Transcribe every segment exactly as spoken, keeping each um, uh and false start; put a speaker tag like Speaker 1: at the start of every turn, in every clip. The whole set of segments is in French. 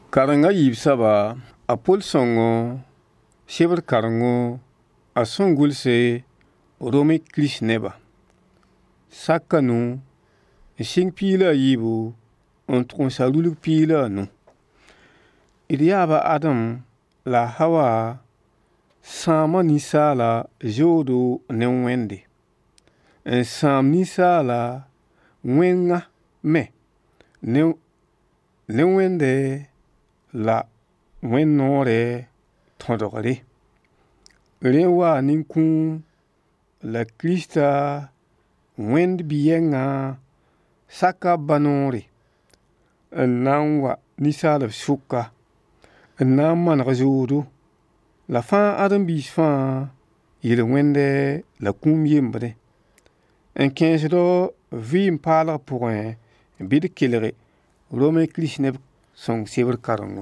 Speaker 1: Karanga yib saba a pol sõngo sebr karengo a sõngulse Rome Kirist neba. Saka nu n sɩng piila a yiibu n tʋg n sa rulg piila a nu. D yaaba Adam la Hawa sãama ninsaala zoodo ne wẽnde. N sãam ninsaala wẽngã me ne ne wẽnde la wẽnd noore tõdgre. Rẽ waa nin-kũum la Kirista wẽnd bi-yɛngã saka ba noore n na n wa ninsaalb sʋka n na n maneg zoodo la fãa ãdem-biis fãa yel-wẽnde la kũum yembre. N kẽesd vɩɩm paalg pʋgẽ bɩ d kelge Rome Kirist neb sõng sebr karengo.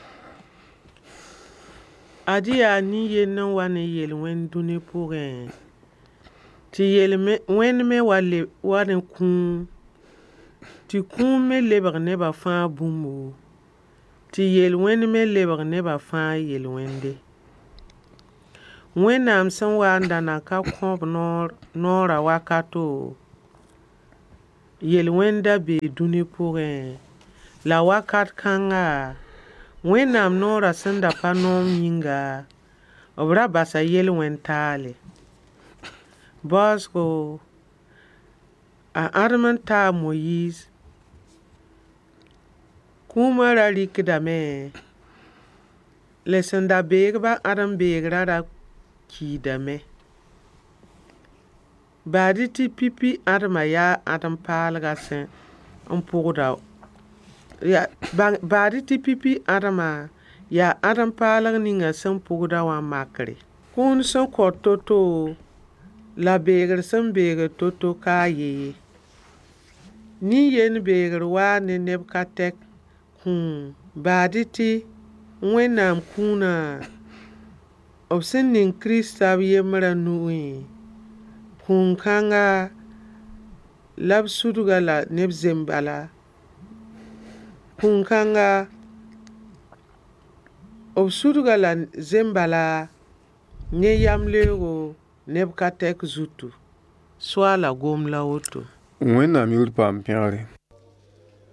Speaker 2: Adi yaa nin-yend n wa ne yel-wẽnd dũni pʋgẽ tɩ yel-wẽnd me wa le wa ne kũum tɩ kũum me lebg nebã fãa bũmbu tɩ yel-wẽnd me lebg nebã fãa yel-wẽnde. Wẽnnaam sẽn waa n da na ka kõb noor noorã wakato yel-wẽnda bee dũni pʋgẽ la wakat kãnga Wẽnnaam noorã sẽn da pa noom yĩnga b ra basa yel-wẽnd taale. Baoosgo a ãdem n taa a Moyiis kũumã ra rɩkdame la sẽn da beeg-ba ãdem beegrã ra kiidame. Baad-y tɩ pipi ãdemã yaa ãdem paalga sẽn n pʋgda baad-y tɩ pipi ãdemã yaa ãdem paalg ninga sẽn pʋgda wã makre. Kũun sẽn kõt to-to la beegr sẽn beegd to-to ka a yen ye. Nin-yend beegr waa ne neb ka tɛk kũum. Baad-y tɩ Wẽnnaam kũunã b sẽn ning Kiristã b yembrã nugẽ kũum kãnga la b sudga la neb zem bala. Kũum kãnga b sudga la zem bala ne yam-leoogo neb ka tɛk zutu. Soaala gom la woto.
Speaker 1: Wẽnnaam yʋʋr paam pẽgre.